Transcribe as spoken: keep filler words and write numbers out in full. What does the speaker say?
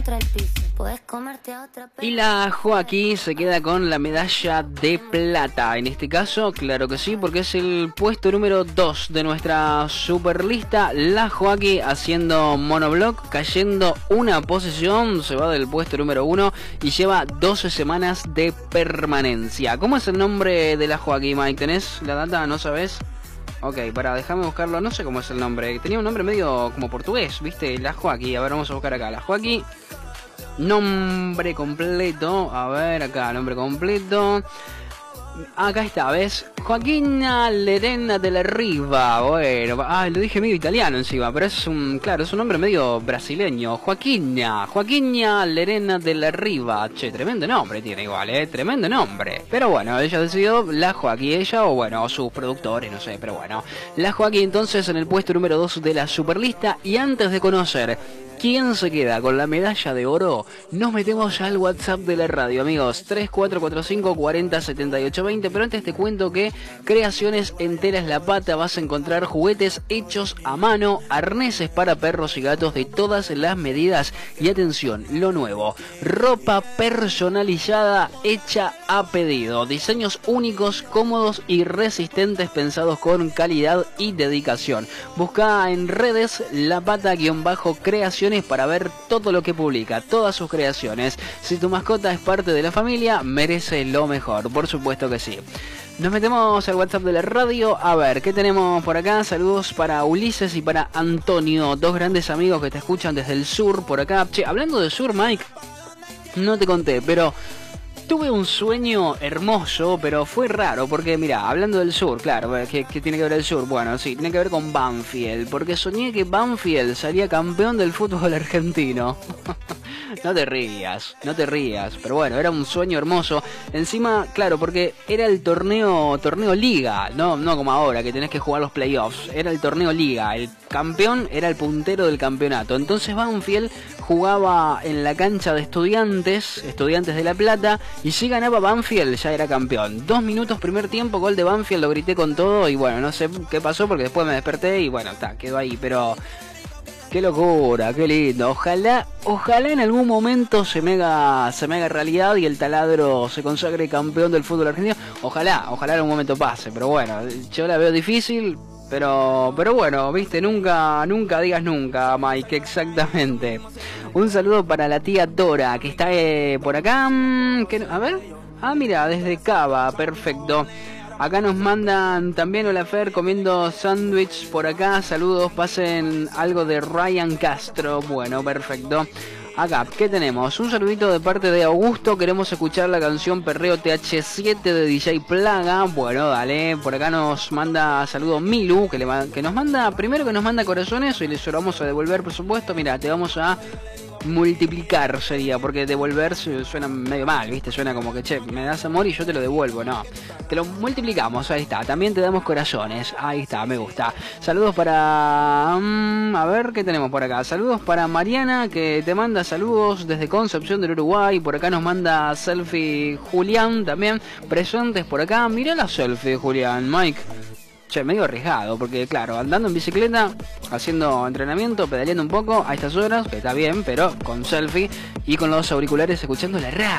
Y la Joaquí se queda con la medalla de plata. En este caso, claro que sí, porque es el puesto número dos de nuestra superlista. La Joaquí haciendo monoblock, cayendo una posición, se va del puesto número uno y lleva doce semanas de permanencia. ¿Cómo es el nombre de la Joaquí, Mike? ¿Tenés la data? ¿No sabés? Ok, para, déjame buscarlo, no sé cómo es el nombre. Tenía un nombre medio como portugués, ¿viste? La Joaquí, a ver, vamos a buscar acá. La Joaquí, nombre completo, a ver acá, nombre completo. Acá está, ¿ves? Joaquina Lerena de la Riva. Bueno, ah, lo dije medio italiano encima, pero es un, claro, es un nombre medio brasileño. Joaquina, Joaquina Lerena de la Riva. Che, tremendo nombre tiene igual, ¿eh? Tremendo nombre. Pero bueno, ella decidió la Joaquí, ella o bueno, o sus productores, no sé, pero bueno. La Joaquí entonces en el puesto número dos de la superlista. Y antes de conocer ¿quién se queda con la medalla de oro? Nos metemos ya al WhatsApp de la radio, amigos. tres cuatro cuatro cinco cuatro cero siete ocho dos cero. Pero antes te cuento que Creaciones Enteras La Pata vas a encontrar juguetes hechos a mano, arneses para perros y gatos de todas las medidas. Y atención, lo nuevo, ropa personalizada hecha a pedido. Diseños únicos, cómodos y resistentes pensados con calidad y dedicación. Busca en redes La Pata-Creaciones para ver todo lo que publica, todas sus creaciones. Si tu mascota es parte de la familia, merece lo mejor, por supuesto que sí. Nos metemos al WhatsApp de la radio. A ver, ¿qué tenemos por acá? Saludos para Ulises y para Antonio, dos grandes amigos que te escuchan desde el sur por acá. Che, hablando del sur, Mike, no te conté, pero tuve un sueño hermoso, pero fue raro, porque mira, hablando del sur, claro, ¿qué, ¿qué tiene que ver el sur? Bueno, sí, tiene que ver con Banfield, porque soñé que Banfield salía campeón del fútbol argentino. No te rías, no te rías, pero bueno, era un sueño hermoso. Encima, claro, porque era el torneo torneo liga, no no como ahora que tenés que jugar los playoffs. Era el torneo liga, el campeón era el puntero del campeonato. Entonces Banfield jugaba en la cancha de Estudiantes, Estudiantes de La Plata, y si ganaba Banfield ya era campeón. Dos minutos primer tiempo, gol de Banfield, lo grité con todo y bueno, no sé qué pasó porque después me desperté y bueno, está, quedó ahí, pero qué locura, qué lindo. Ojalá, ojalá en algún momento se me haga, se me haga realidad y el Taladro se consagre campeón del fútbol argentino. Ojalá, ojalá en algún momento pase, pero bueno, yo la veo difícil, pero, pero bueno, viste, nunca, nunca digas nunca, Mike, exactamente. Un saludo para la tía Dora, que está eh, por acá, que, a ver, ah mira, desde Cava, perfecto. Acá nos mandan también, hola Fer, comiendo sándwich por acá, saludos, pasen algo de Ryan Castro, bueno, perfecto. Acá, ¿qué tenemos? Un saludito de parte de Augusto, queremos escuchar la canción Perreo T H siete de D J Plaga, bueno, dale, por acá nos manda saludos Milu, que, le, que nos manda, primero que nos manda corazones y le vamos a devolver, por supuesto, mira, te vamos a multiplicar sería, porque devolver suena medio mal, ¿viste? Suena como que, che, me das amor y yo te lo devuelvo, no. Te lo multiplicamos, ahí está. También te damos corazones, ahí está, me gusta. Saludos para... Um, a ver, ¿qué tenemos por acá? Saludos para Mariana, que te manda saludos desde Concepción del Uruguay. Por acá nos manda selfie Julián, también presentes por acá. Mirá la selfie, Julián, Mike. Che, medio arriesgado, porque claro, andando en bicicleta, haciendo entrenamiento, pedaleando un poco a estas horas, que está bien, pero con selfie y con los auriculares escuchando la radio.